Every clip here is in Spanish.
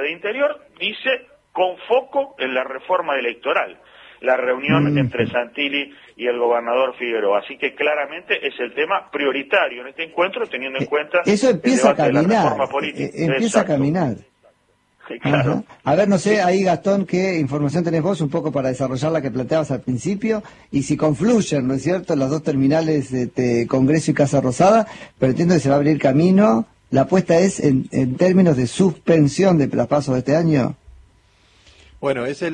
de Interior, dice con foco en la reforma electoral, la reunión entre Santilli y el gobernador Figueroa. Así que claramente es el tema prioritario en este encuentro, teniendo en cuenta eso empieza el debate a caminar, de la reforma política. empieza a caminar. Sí, claro. Ajá. A ver, no sé, ahí Gastón, ¿qué información tenés vos un poco para desarrollar la que planteabas al principio? Y si confluyen, ¿no es cierto?, las dos terminales, Congreso y Casa Rosada, pero entiendo que se va a abrir camino. ¿La apuesta es en términos de suspensión de los pasos de este año? Bueno, ese es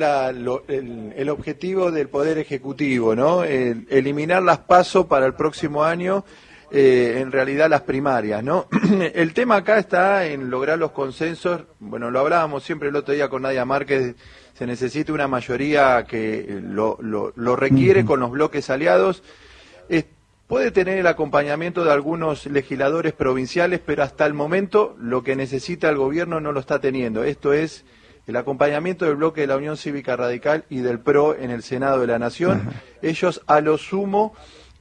el objetivo del Poder Ejecutivo, ¿no? Eliminar las PASO para el próximo año, en realidad las primarias, ¿no? El tema acá está en lograr los consensos. Bueno, lo hablábamos siempre el otro día con Nadia Márquez, se necesita una mayoría que lo requiere con los bloques aliados. Puede tener el acompañamiento de algunos legisladores provinciales, pero hasta el momento lo que necesita el gobierno no lo está teniendo. Esto es el acompañamiento del bloque de la Unión Cívica Radical y del PRO en el Senado de la Nación. Ellos a lo sumo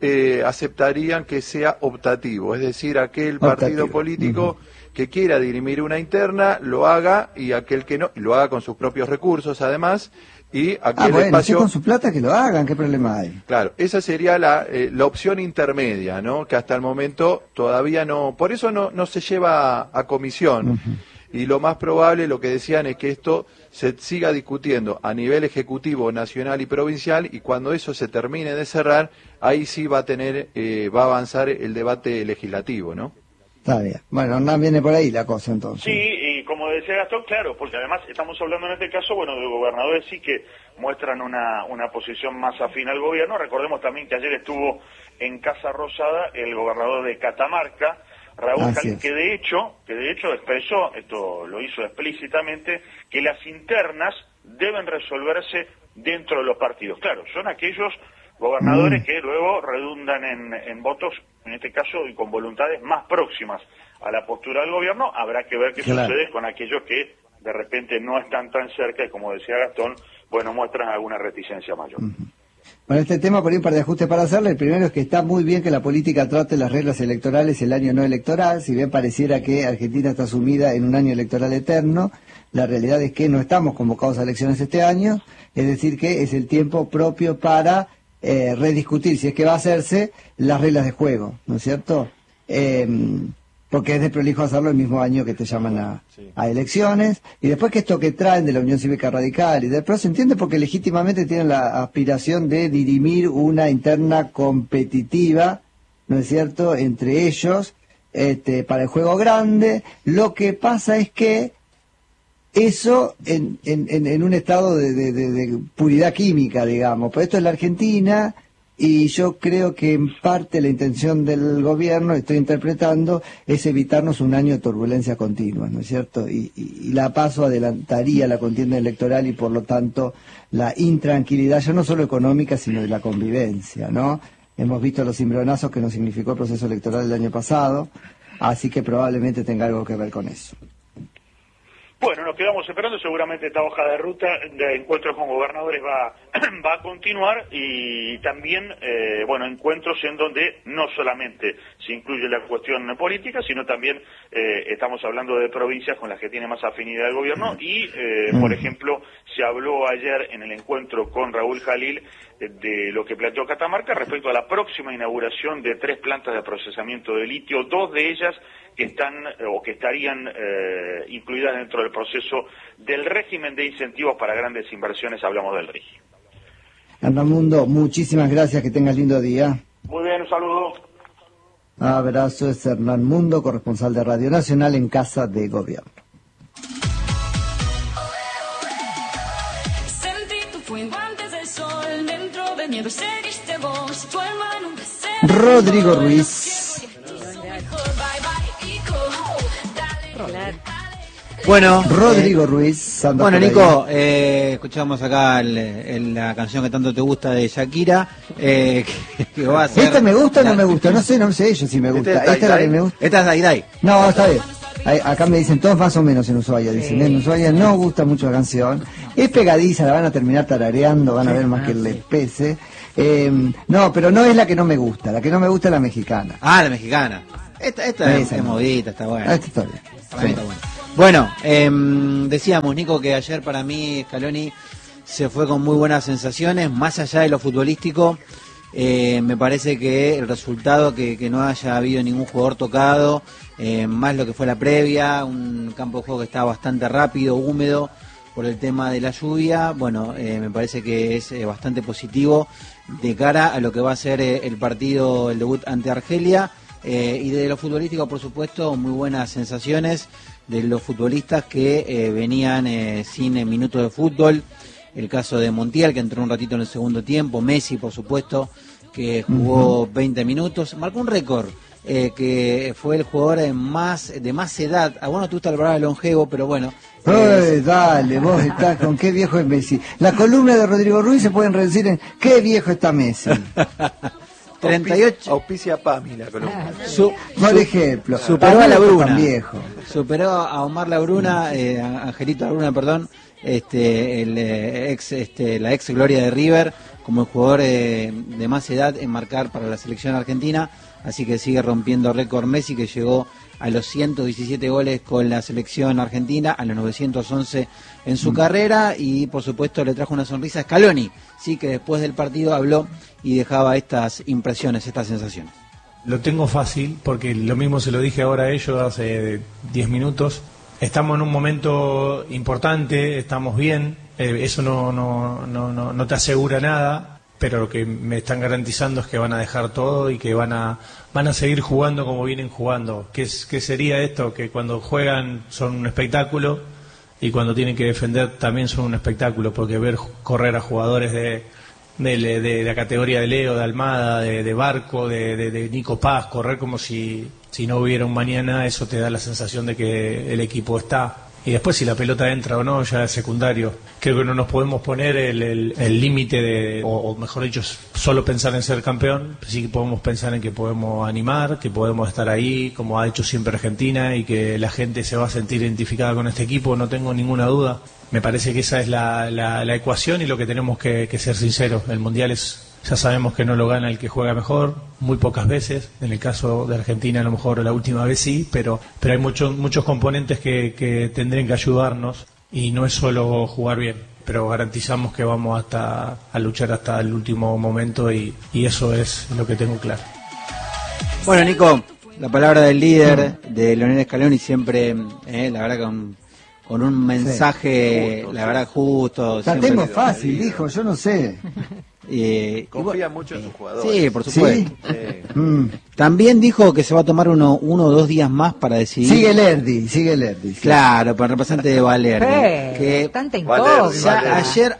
aceptarían que sea optativo, es decir, aquel partido político que quiera dirimir una interna lo haga, y aquel que no, lo haga con sus propios recursos además, y aquel espacio... si con su plata que lo hagan, ¿qué problema hay? Claro, esa sería la opción intermedia, ¿no? Que hasta el momento todavía no, por eso no se lleva a comisión. Y lo más probable, lo que decían, es que esto se siga discutiendo a nivel ejecutivo, nacional y provincial, y cuando eso se termine de cerrar, ahí sí va a avanzar el debate legislativo, ¿no? Está bien. Bueno, no viene por ahí la cosa entonces. Sí, y como decía Gastón, claro, porque además estamos hablando en este caso, bueno, de gobernadores sí que muestran una posición más afín al gobierno. Recordemos también que ayer estuvo en Casa Rosada el gobernador de Catamarca, Raúl Jalín, que de hecho expresó, esto lo hizo explícitamente, que las internas deben resolverse dentro de los partidos. Claro, son aquellos gobernadores que luego redundan en votos, en este caso, y con voluntades más próximas a la postura del gobierno. Habrá que ver qué sucede con aquellos que de repente no están tan cerca y, como decía Gastón, bueno, muestran alguna reticencia mayor. Bueno, este tema por ahí un par de ajustes para hacerle. El primero es que está muy bien que la política trate las reglas electorales el año no electoral, si bien pareciera que Argentina está sumida en un año electoral eterno. La realidad es que no estamos convocados a elecciones este año, es decir que es el tiempo propio para rediscutir, si es que va a hacerse, las reglas de juego, ¿no es cierto? Porque es de prolijo hacerlo el mismo año que te llaman a elecciones, y después que esto que traen de la Unión Cívica Radical y del PRO se entiende porque legítimamente tienen la aspiración de dirimir una interna competitiva, ¿no es cierto?, entre ellos, para el juego grande. Lo que pasa es que eso en un estado de puridad química, digamos, pues esto es la Argentina. Y yo creo que en parte la intención del gobierno, estoy interpretando, es evitarnos un año de turbulencia continua, ¿no es cierto? Y la PASO adelantaría la contienda electoral y por lo tanto la intranquilidad, ya no solo económica, sino de la convivencia, ¿no? Hemos visto los cimbronazos que nos significó el proceso electoral del año pasado, así que probablemente tenga algo que ver con eso. Bueno, nos quedamos esperando, seguramente esta hoja de ruta de encuentros con gobernadores va a continuar, y también, bueno, encuentros en donde no solamente se incluye la cuestión política, sino también estamos hablando de provincias con las que tiene más afinidad el gobierno, y, por ejemplo, se habló ayer en el encuentro con Raúl Jalil de lo que planteó Catamarca respecto a la próxima inauguración de 3 plantas de procesamiento de litio, 2 de ellas que están o que estarían incluidas dentro del proceso del régimen de incentivos para grandes inversiones. Hablamos del RIGI. Hernán Mundo, muchísimas gracias, que tengas lindo día. Muy bien, un saludo. Abrazo, es Hernán Mundo, corresponsal de Radio Nacional en Casa de Gobierno. Rodrigo Ruiz. Bueno, Rodrigo Ruiz. Bueno, Nico, escuchamos acá la canción que tanto te gusta de Shakira. Que va a ser ¿Esta me gusta o no me gusta? No sé yo si me gusta. ¿Esta es la que me gusta? Esta es Dai Dai. No, está bien. Acá me dicen todos más o menos en Ushuaia. Dicen, en Ushuaia no gusta mucho la canción. Es pegadiza, la van a terminar tarareando, van a ver más que les pese. No, pero no es la que no me gusta. La que no me gusta es la mexicana. Ah, la mexicana. Esta es movidita, está buena. Esta está bien. Para mí está buena. Bueno, decíamos, Nico, que ayer para mí Scaloni se fue con muy buenas sensaciones, más allá de lo futbolístico. Me parece que el resultado, que no haya habido ningún jugador tocado, más lo que fue la previa, un campo de juego que estaba bastante rápido, húmedo por el tema de la lluvia, bueno, me parece que es bastante positivo de cara a lo que va a ser el partido, el debut ante Argelia, y de lo futbolístico, por supuesto, muy buenas sensaciones de los futbolistas que venían sin minutos de fútbol. El caso de Montiel, que entró un ratito en el segundo tiempo. Messi, por supuesto, que jugó 20 minutos. Marcó un récord, que fue el jugador de más edad. A vos no te gusta el palabra longevo, pero bueno. Dale, vos estás con qué viejo es Messi. La columna de Rodrigo Ruiz se pueden reducir en qué viejo está Messi. 38. Auspicia Pami la columna. Por ejemplo, superó a Labruna. Viejo. Superó a Omar Labruna, Angelito Labruna, perdón. La ex gloria de River, como el jugador de más edad en marcar para la selección argentina, así que sigue rompiendo récord Messi, que llegó a los 117 goles con la selección argentina, a los 911 en su carrera, y por supuesto le trajo una sonrisa a Scaloni, sí, que después del partido habló y dejaba estas impresiones, estas sensaciones. Lo tengo fácil, porque lo mismo se lo dije ahora a ellos hace 10 minutos. Estamos en un momento importante, estamos bien, eso no te asegura nada, pero lo que me están garantizando es que van a dejar todo y que van a seguir jugando como vienen jugando. ¿Qué sería esto? Que cuando juegan son un espectáculo y cuando tienen que defender también son un espectáculo, porque ver correr a jugadores de la categoría de Leo, de Almada, de Barco, de Nico Paz, correr como si no hubiera un mañana, eso te da la sensación de que el equipo está. Y después si la pelota entra o no, ya es secundario. Creo que no nos podemos poner el límite o mejor dicho, solo pensar en ser campeón. Sí que podemos pensar en que podemos animar, que podemos estar ahí, como ha hecho siempre Argentina, y que la gente se va a sentir identificada con este equipo, no tengo ninguna duda. Me parece que esa es la ecuación y lo que tenemos que ser sinceros. El Mundial ya sabemos que no lo gana el que juega mejor, muy pocas veces. En el caso de Argentina a lo mejor la última vez sí, pero hay muchos componentes que tendrían que ayudarnos, y no es solo jugar bien, pero garantizamos que vamos a luchar hasta el último momento, y eso es lo que tengo claro. Bueno, Nico, la palabra del líder, de Lionel Scaloni, siempre, la verdad, con un mensaje, sí, la verdad, justo. La tengo fácil, dijo, yo no sé. Confía mucho en sus jugadores. Sí, por supuesto. ¿Sí? También dijo que se va a tomar uno o 2 días más para decidir. Sigue Lerdi. Claro, para el representante de Valerdi. Que tanta incógnita. Ayer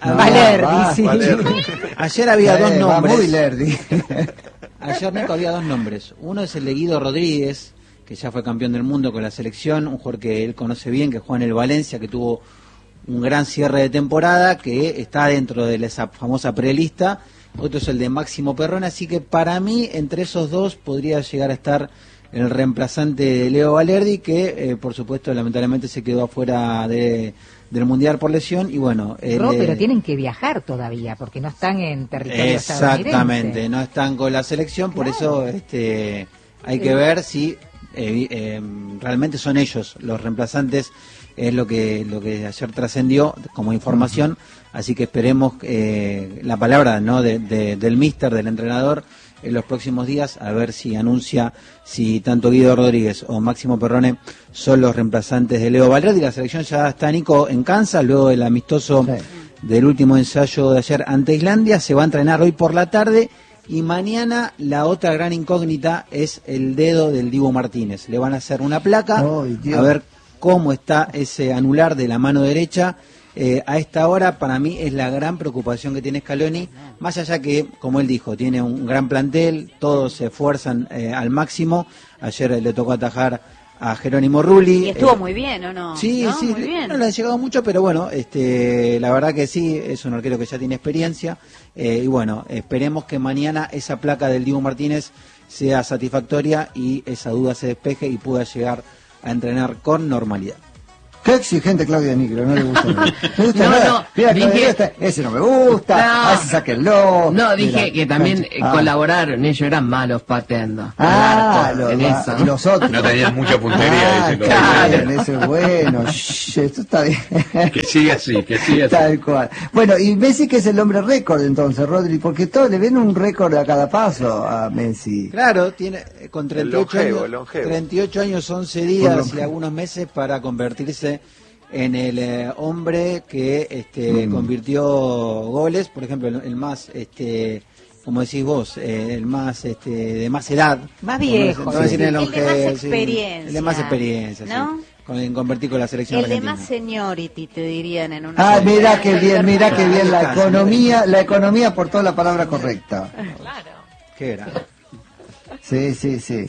había dos nombres. Muy Lerdi. Ayer, Nico, había 2 nombres. Uno es el de Guido Rodríguez, que ya fue campeón del mundo con la selección, un jugador que él conoce bien, que juega en el Valencia, que tuvo un gran cierre de temporada, que está dentro de esa famosa prelista. Otro es el de Máximo Perrone, así que para mí entre esos dos podría llegar a estar el reemplazante de Leo Valerdi, que por supuesto lamentablemente se quedó afuera del Mundial por lesión. Y bueno, pero tienen que viajar todavía porque no están en territorio estadounidense. Exactamente, no están con la selección, por eso hay que ver si realmente son ellos los reemplazantes. Es lo que ayer trascendió como información, así que esperemos la palabra, ¿no?, del míster, del entrenador, en los próximos días, a ver si anuncia si tanto Guido Rodríguez o Máximo Perrone son los reemplazantes de Leo Valerdi. La selección ya está, Nico, en Kansas, luego del amistoso del último ensayo de ayer ante Islandia. Se va a entrenar hoy por la tarde, y mañana la otra gran incógnita es el dedo del Dibu Martínez. Le van a hacer una placa, a ver cómo está ese anular de la mano derecha. A esta hora para mí es la gran preocupación que tiene Scaloni, más allá que, como él dijo, tiene un gran plantel, todos se esfuerzan al máximo. Ayer le tocó atajar a Jerónimo Rulli. Y estuvo muy bien, ¿o no? Sí, ¿no? sí, Muy bien. no le ha llegado mucho, pero bueno, la verdad que sí, es un arquero que ya tiene experiencia. Y bueno, esperemos que mañana esa placa del Dibu Martínez sea satisfactoria y esa duda se despeje y pueda llegar a entrenar con normalidad. Qué exigente Claudia Nigro, no le gusta nada. No le gusta No, nada. no, Mira, dije- Claudia, ese no me gusta, No. ese sáquenlo. No, dije Mira, que también ah. colaboraron, ellos eran malos pateando. Ah, Al arco, en eso. los otros. No tenían mucha puntería, dice claro, Claudia. eso es bueno. Shh, esto está bien. Que siga así, que siga así. Tal cual. Bueno, y Messi que es el hombre récord entonces, Rodri, porque todos le ven un récord a cada paso a Messi. Claro, tiene con 38 longevo, años, longevo. 38 años, 11 Por días y longevo. algunos meses para convertirse en el hombre que convirtió goles, por ejemplo, el más, como decís vos, el más de más edad. Más viejo, No voy a decir sí. el El de longevo, más sí, experiencia, el de más experiencia, ¿no? sí, en convertir con la selección El de argentina. más seniority, te dirían en una... Ah, mira qué bien, la economía aportó la palabra correcta. ¿Qué era? Sí. Sí,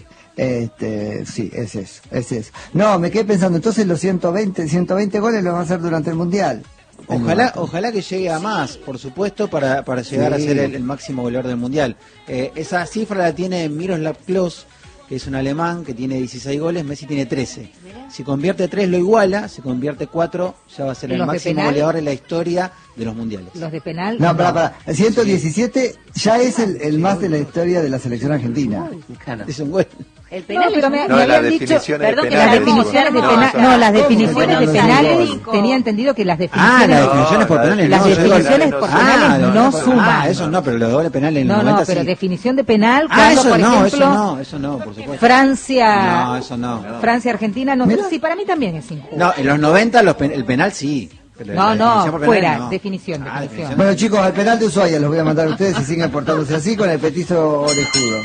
es eso. No, me quedé pensando, entonces los 120 goles los va a hacer durante el Mundial. Ojalá que llegue a más, por supuesto, para llegar a Sí. ser el máximo goleador del Mundial. Esa cifra la tiene Miroslav Klose, que es un alemán que tiene 16 goles, Messi tiene 13. Si convierte 3 lo iguala, si convierte 4 ya va a ser ¿Y el los de máximo penal? goleador en la historia de los mundiales. Los de penal. No, para. 117 ya es el más de la historia de la selección argentina. Claro. Es un gol. El No, penal pero me No, las habían dicho. definiciones perdón, de que Las penales. definiciones de No, penal, eso- no, las ¿Cómo definiciones de que no penales, cinco? tenía entendido que las Ah, definiciones, las definiciones por penales las no, yo digo- definiciones no por suman. penales no suman. eso no, pero los goles penales en No, los no, 90 pero sí. definición de penal Ah, cuando, eso por no, ejemplo, eso no, por supuesto. Francia, No, eso no. Argentina, no, Mira. sí, para mí también es injusto. No, en los 90 el penal sí. Pero No, la no, definición por penal fuera, no. definición. Bueno, chicos, al penal de Ushuaia los voy a mandar a ustedes y siguen portándose así con el petizo orejudo.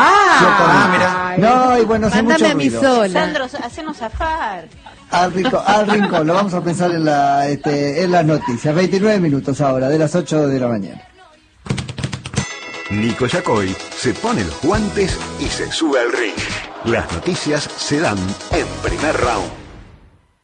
Ah, No, y bueno, hace mucho Mándame a mi ruido. sola. Sandro, hacenos zafar. Al rincón, lo vamos a pensar en las noticias. 29 minutos ahora, de las 8 de la mañana. Nico Yacoy se pone los guantes y se sube al ring. Las noticias se dan en Primer Round.